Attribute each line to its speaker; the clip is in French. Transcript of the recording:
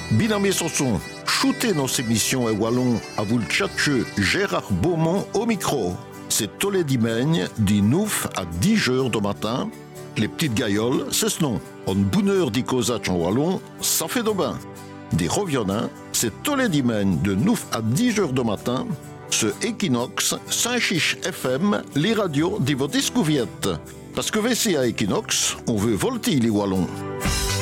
Speaker 1: Binamé Sanson, shootez nos émissions et wallon à vous le tchatcheux Gérard Beaumont au micro. C'est tous les dimanches, du 9 à 10 heures du matin. Les petites gailloles, c'est ce nom. En bonne heure d'y causer en wallon, ça fait de bain. Des reviennants, c'est tous les dimanches de 9 à 10 heures du matin. Ce Equinox, Saint-Chiche FM, les radios de votre discouverte. Parce que VC à Equinox, on veut volter les wallons.